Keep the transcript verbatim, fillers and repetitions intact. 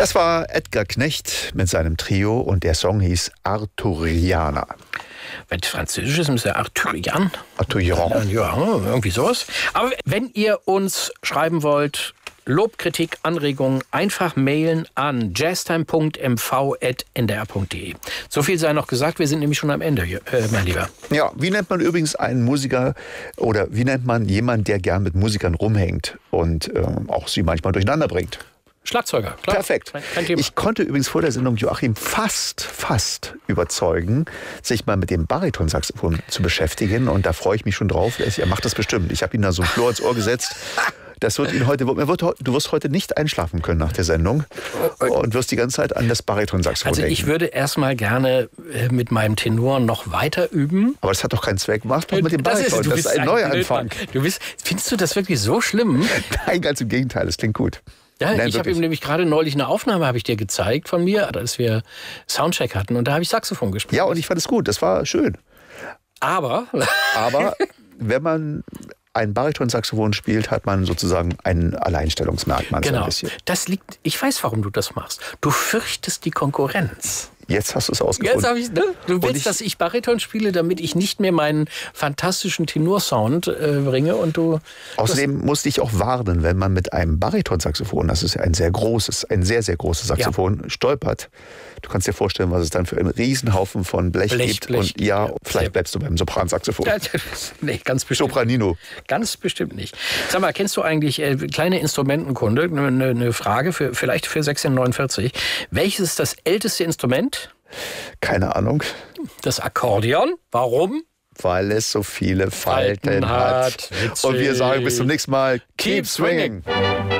Das war Edgar Knecht mit seinem Trio und der Song hieß Arthurianer. Wenn es Französisch ist, ist ja Arthurian. Arthurian. Ja, irgendwie sowas. Aber wenn ihr uns schreiben wollt, Lob, Kritik, Anregungen, einfach mailen an jazztime punkt m v at n d r punkt d e. So viel sei noch gesagt, wir sind nämlich schon am Ende, äh, mein Lieber. Ja, wie nennt man übrigens einen Musiker oder wie nennt man jemanden, der gern mit Musikern rumhängt und äh, auch sie manchmal durcheinander bringt? Schlagzeuger, klar. Perfekt. Kein Thema. Ich konnte übrigens vor der Sendung Joachim fast, fast überzeugen, sich mal mit dem Baritonsaxophon zu beschäftigen. Und da freue ich mich schon drauf. Er macht das bestimmt. Ich habe ihm da so ein Floh ins Ohr gesetzt. Das wird ihn heute, er wird, du wirst heute nicht einschlafen können nach der Sendung und wirst die ganze Zeit an das Baritonsaxophon Also ich denken. würde erstmal gerne mit meinem Tenor noch weiter üben. Aber das hat doch keinen Zweck. Mach doch mit dem Bariton. Das ist, das ist ein, ein Neuanfang. Du bist, findest du das wirklich so schlimm? Nein, ganz im Gegenteil. Das klingt gut. Ja, Nein, ich habe ihm nämlich gerade neulich eine Aufnahme, habe ich dir gezeigt von mir, als wir Soundcheck hatten. Und da habe ich Saxophon gespielt. Ja, und ich fand es gut. Das war schön. Aber? Aber wenn man ein Baritonsaxophon spielt, hat man sozusagen ein Alleinstellungsmerkmal. Genau. So ein bisschen. Das liegt, ich weiß, warum du das machst. Du fürchtest die Konkurrenz. Jetzt hast du es ausgefunden. Jetzt habe ich, ne? Du willst, ich, dass ich Bariton spiele, damit ich nicht mehr meinen fantastischen Tenorsound äh, bringe und du. Außerdem musste ich auch warnen, wenn man mit einem Baritonsaxophon, das ist ja ein sehr großes, ein sehr, sehr großes Saxophon, ja. stolpert. Du kannst dir vorstellen, was es dann für einen Riesenhaufen von Blech, Blech gibt. Blech, und ja, ja, vielleicht bleibst du beim Sopransaxophon. Ja, nee, ganz bestimmt. Sopranino. Ganz bestimmt nicht. Sag mal, kennst du eigentlich, äh, kleine Instrumentenkunde, eine, eine Frage, für, vielleicht für sechzehnhundertneunundvierzig. Welches ist das älteste Instrument? Keine Ahnung. Das Akkordeon. Warum? Weil es so viele Falten, Falten hat. hat. Und wir sagen bis zum nächsten Mal, Keep keep swinging. swinging.